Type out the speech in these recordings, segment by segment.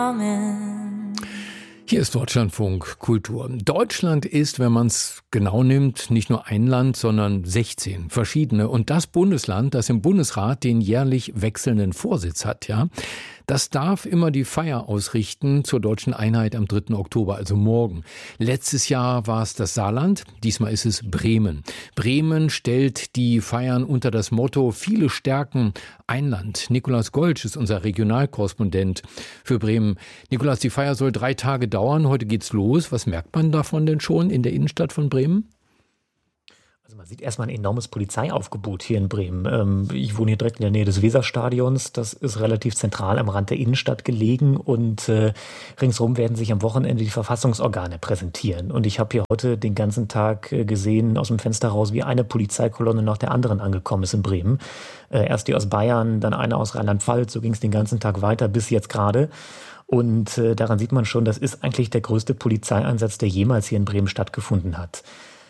Hier ist Deutschlandfunk Kultur. Deutschland ist, wenn man es genau nimmt, nicht nur ein Land, sondern 16 verschiedene. Und das Bundesland, das im Bundesrat den jährlich wechselnden Vorsitz hat, ja, das darf immer die Feier ausrichten zur deutschen Einheit am 3. Oktober, also morgen. Letztes Jahr war es das Saarland, diesmal ist es Bremen. Bremen stellt die Feiern unter das Motto Viele stärken ein Land. Nikolaus Goltsch ist unser Regionalkorrespondent für Bremen. Nikolaus, die Feier soll 3 Tage dauern, heute geht's los. Was merkt man davon denn schon in der Innenstadt von Bremen? Also man sieht erstmal ein enormes Polizeiaufgebot hier in Bremen. Ich wohne hier direkt in der Nähe des Weserstadions. Das ist relativ zentral am Rand der Innenstadt gelegen und ringsherum werden sich am Wochenende die Verfassungsorgane präsentieren. Und ich habe hier heute den ganzen Tag gesehen aus dem Fenster raus, wie eine Polizeikolonne nach der anderen angekommen ist in Bremen. Erst die aus Bayern, dann eine aus Rheinland-Pfalz. So ging es den ganzen Tag weiter bis jetzt gerade. Und daran sieht man schon, das ist eigentlich der größte Polizeieinsatz, der jemals hier in Bremen stattgefunden hat.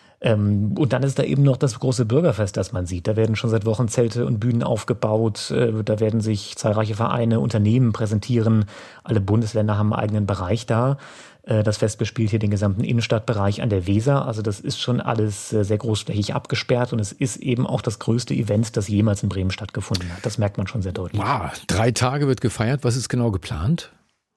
Und dann ist da eben noch das große Bürgerfest, das man sieht. Da werden schon seit Wochen Zelte und Bühnen aufgebaut. Da werden sich zahlreiche Vereine, Unternehmen präsentieren. Alle Bundesländer haben einen eigenen Bereich da. Das Fest bespielt hier den gesamten Innenstadtbereich an der Weser. Also das ist schon alles sehr großflächig abgesperrt. Und es ist eben auch das größte Event, das jemals in Bremen stattgefunden hat. Das merkt man schon sehr deutlich. Wow, 3 Tage wird gefeiert. Was ist genau geplant?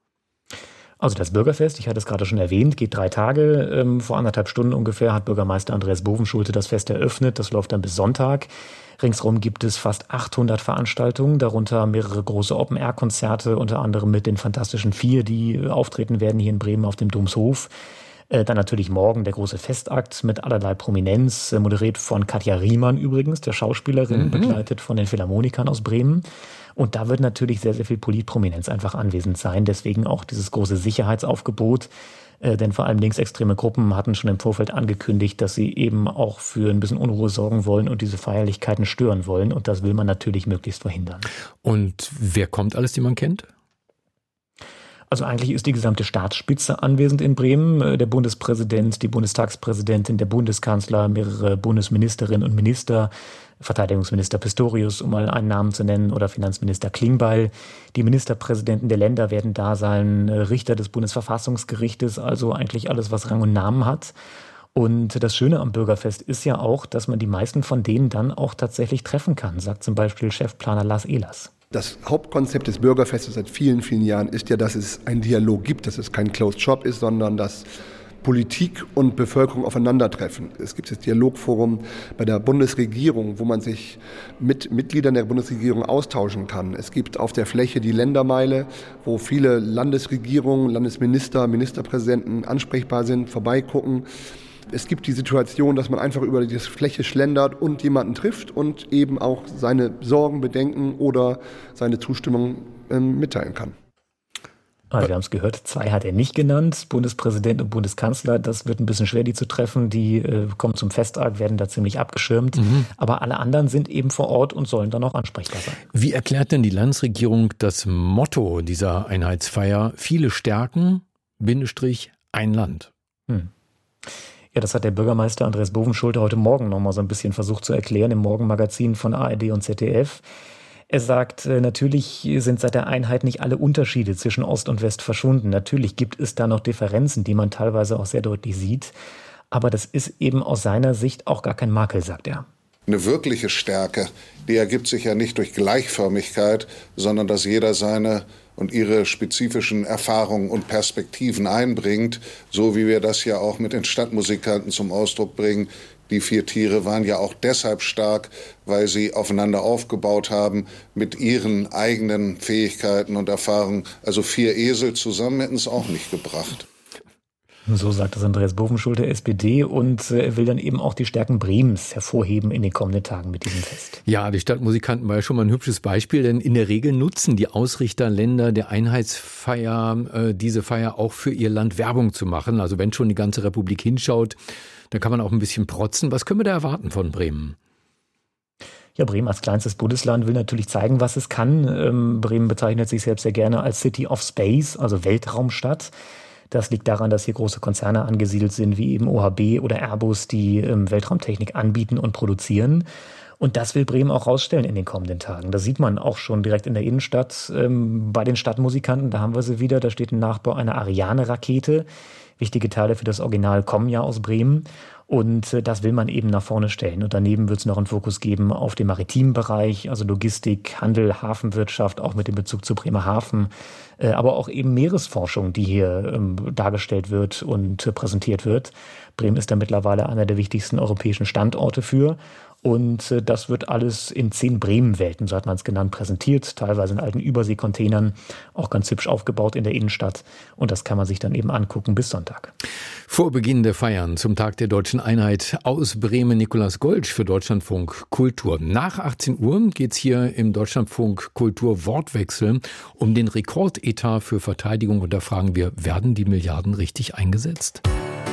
Also das Bürgerfest, ich hatte es gerade schon erwähnt, geht 3 Tage. Vor 1,5 Stunden ungefähr hat Bürgermeister Andreas Bovenschulte das Fest eröffnet. Das läuft dann bis Sonntag. Ringsherum gibt es fast 800 Veranstaltungen, darunter mehrere große Open-Air-Konzerte, unter anderem mit den Fantastischen Vier, die auftreten werden hier in Bremen auf dem Domshof. Dann natürlich morgen der große Festakt mit allerlei Prominenz, moderiert von Katja Riemann übrigens, der Schauspielerin, begleitet von den Philharmonikern aus Bremen. Und da wird natürlich sehr, sehr viel Politprominenz einfach anwesend sein. Deswegen auch dieses große Sicherheitsaufgebot. Denn vor allem linksextreme Gruppen hatten schon im Vorfeld angekündigt, dass sie eben auch für ein bisschen Unruhe sorgen wollen und diese Feierlichkeiten stören wollen. Und das will man natürlich möglichst verhindern. Und wer kommt alles, die man kennt? Also eigentlich ist die gesamte Staatsspitze anwesend in Bremen. Der Bundespräsident, die Bundestagspräsidentin, der Bundeskanzler, mehrere Bundesministerinnen und Minister, Verteidigungsminister Pistorius, um mal einen Namen zu nennen, oder Finanzminister Klingbeil. Die Ministerpräsidenten der Länder werden da sein, Richter des Bundesverfassungsgerichtes, also eigentlich alles, was Rang und Namen hat. Und das Schöne am Bürgerfest ist ja auch, dass man die meisten von denen dann auch tatsächlich treffen kann, sagt zum Beispiel Chefplaner Lars Ehlers. Das Hauptkonzept des Bürgerfestes seit vielen, vielen Jahren ist ja, dass es einen Dialog gibt, dass es kein Closed Shop ist, sondern dass Politik und Bevölkerung aufeinandertreffen. Es gibt das Dialogforum bei der Bundesregierung, wo man sich mit Mitgliedern der Bundesregierung austauschen kann. Es gibt auf der Fläche die Ländermeile, wo viele Landesregierungen, Landesminister, Ministerpräsidenten ansprechbar sind, vorbeigucken. Es gibt die Situation, dass man einfach über die Fläche schlendert und jemanden trifft und eben auch seine Sorgen, Bedenken oder seine Zustimmung mitteilen kann. Also wir haben es gehört, 2 hat er nicht genannt, Bundespräsident und Bundeskanzler. Das wird ein bisschen schwer, die zu treffen. Die kommen zum Festtag, werden da ziemlich abgeschirmt. Aber alle anderen sind eben vor Ort und sollen dann auch ansprechbar sein. Wie erklärt denn die Landesregierung das Motto dieser Einheitsfeier? Viele stärken, ein Land. Ja, das hat der Bürgermeister Andreas Bovenschulte heute Morgen noch mal so ein bisschen versucht zu erklären im Morgenmagazin von ARD und ZDF. Er sagt, natürlich sind seit der Einheit nicht alle Unterschiede zwischen Ost und West verschwunden. Natürlich gibt es da noch Differenzen, die man teilweise auch sehr deutlich sieht. Aber das ist eben aus seiner Sicht auch gar kein Makel, sagt er. Eine wirkliche Stärke, die ergibt sich ja nicht durch Gleichförmigkeit, sondern dass jeder seine und ihre spezifischen Erfahrungen und Perspektiven einbringt, so wie wir das ja auch mit den Stadtmusikanten zum Ausdruck bringen. Die 4 Tiere waren ja auch deshalb stark, weil sie aufeinander aufgebaut haben mit ihren eigenen Fähigkeiten und Erfahrungen. Also 4 Esel zusammen hätten es auch nicht gebracht. So sagt das Andreas Bovenschulte, SPD, und er will dann eben auch die Stärken Bremens hervorheben in den kommenden Tagen mit diesem Fest. Ja, die Stadtmusikanten war ja schon mal ein hübsches Beispiel, denn in der Regel nutzen die Ausrichterländer der Einheitsfeier diese Feier auch für ihr Land Werbung zu machen. Also wenn schon die ganze Republik hinschaut, dann kann man auch ein bisschen protzen. Was können wir da erwarten von Bremen? Ja, Bremen als kleinstes Bundesland will natürlich zeigen, was es kann. Bremen bezeichnet sich selbst sehr gerne als City of Space, also Weltraumstadt. Das liegt daran, dass hier große Konzerne angesiedelt sind, wie eben OHB oder Airbus, die Weltraumtechnik anbieten und produzieren. Und das will Bremen auch rausstellen in den kommenden Tagen. Das sieht man auch schon direkt in der Innenstadt. Bei den Stadtmusikanten, da haben wir sie wieder. Da steht ein Nachbau einer Ariane-Rakete. Wichtige Teile für das Original kommen ja aus Bremen. Und das will man eben nach vorne stellen. Und daneben wird es noch einen Fokus geben auf den maritimen Bereich, also Logistik, Handel, Hafenwirtschaft, auch mit dem Bezug zu Bremerhaven. Aber auch eben Meeresforschung, die hier dargestellt wird und präsentiert wird. Bremen ist da mittlerweile einer der wichtigsten europäischen Standorte für. Und das wird alles in 10 Bremen-Welten, so hat man es genannt, präsentiert. Teilweise in alten Überseekontainern, auch ganz hübsch aufgebaut in der Innenstadt. Und das kann man sich dann eben angucken bis Sonntag. Vor Beginn der Feiern zum Tag der Deutschen Einheit aus Bremen Nikolaus Goltsch für Deutschlandfunk Kultur. Nach 18 Uhr geht's hier im Deutschlandfunk Kultur Wortwechsel um den Rekordetat für Verteidigung. Und da fragen wir, werden die Milliarden richtig eingesetzt?